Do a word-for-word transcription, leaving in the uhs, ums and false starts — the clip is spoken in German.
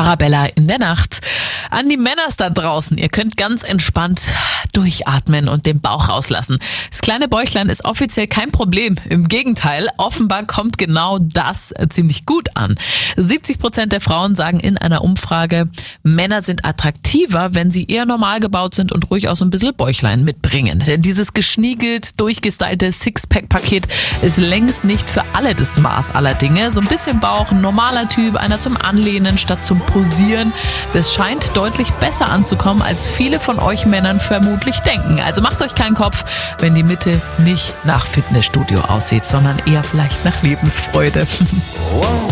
Arabella in der Nacht. An die Männers da draußen, ihr könnt ganz entspannt durchatmen und den Bauch rauslassen. Das kleine Bäuchlein ist offiziell kein Problem. Im Gegenteil, offenbar kommt genau das ziemlich gut an. siebzig Prozent der Frauen sagen in einer Umfrage, Männer sind attraktiver, wenn sie eher normal gebaut sind und ruhig auch so ein bisschen Bäuchlein mitbringen. Denn dieses geschniegelt, durchgestylte Sixpack-Paket ist längst nicht für alle das Maß aller Dinge. So ein bisschen Bauch, ein normaler Typ, einer zum Anlehnen statt zum Posieren. Das scheint deutlich besser anzukommen, als viele von euch Männern vermutlich denken. Also macht euch keinen Kopf, wenn die Mitte nicht nach Fitnessstudio aussieht, sondern eher vielleicht nach Lebensfreude.